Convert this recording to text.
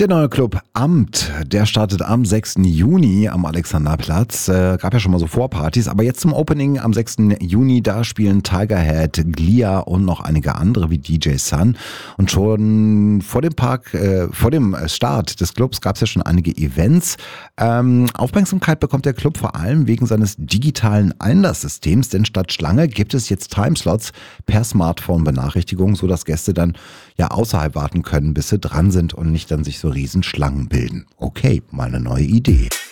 Der neue Club Amt, der startet am 6. Juni am Alexanderplatz. Gab ja schon mal so Vorpartys, aber jetzt zum Opening am 6. Juni, da spielen Tigerhead, Glia und noch einige andere wie DJ Sun. Und schon vor dem Start des Clubs gab es ja schon einige Events. Aufmerksamkeit bekommt der Club vor allem wegen seines digitalen Einlasssystems, denn statt Schlange gibt es jetzt Timeslots per Smartphone-Benachrichtigung, sodass Gäste dann ja außerhalb warten können, bis sie dran sind und nicht dann sich so Riesenschlangen bilden. Okay, mal eine neue Idee.